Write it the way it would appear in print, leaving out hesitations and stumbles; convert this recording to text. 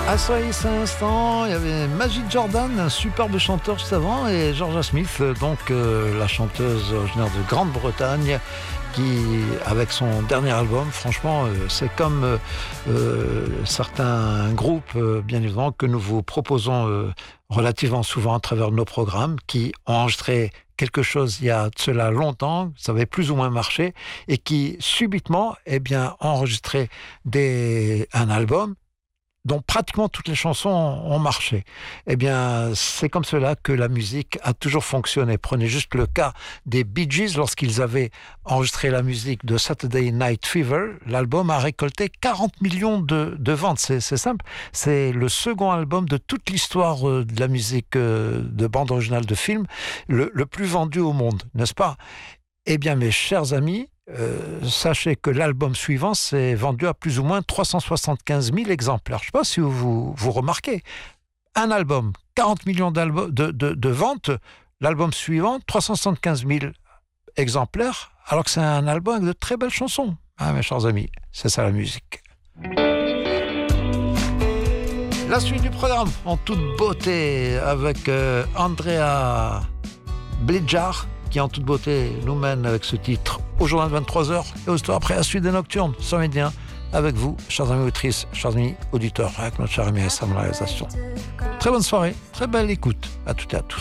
À ce instant, il y avait Majid Jordan, un superbe chanteur juste avant, et Georgia Smith, donc la chanteuse originaire de Grande-Bretagne, qui, avec son dernier album, franchement, c'est comme certains groupes, bien évidemment, que nous vous proposons relativement souvent à travers nos programmes, qui ont enregistré quelque chose il y a de cela longtemps, ça avait plus ou moins marché, et qui subitement, ont enregistré un album dont pratiquement toutes les chansons ont marché. C'est comme cela que la musique a toujours fonctionné. Prenez juste le cas des Bee Gees, lorsqu'ils avaient enregistré la musique de Saturday Night Fever, l'album a récolté 40 millions de ventes. C'est simple. C'est le second album de toute l'histoire de la musique de bande originale de film, le plus vendu au monde, n'est-ce pas ? Mes chers amis, sachez que l'album suivant s'est vendu à plus ou moins 375 000 exemplaires. Je ne sais pas si vous remarquez. Un album, 40 millions de ventes. L'album suivant, 375 000 exemplaires, alors que c'est un album avec de très belles chansons. Mes chers amis, c'est ça la musique. La suite du programme, en toute beauté, avec Andrea Bledjar, qui en toute beauté nous mène avec ce titre au journal de 23h et aussitôt après la suite des Nocturnes sur Médien avec vous, chers amis auditrices, chers amis auditeurs, avec notre cher ami Sam à la réalisation. Très bonne soirée, très belle écoute à toutes et à tous.